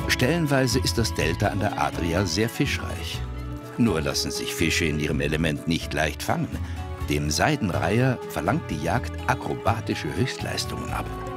Stellenweise ist das Delta an der Adria sehr fischreich. Nur lassen sich Fische in ihrem Element nicht leicht fangen. Dem Seidenreiher verlangt die Jagd akrobatische Höchstleistungen ab.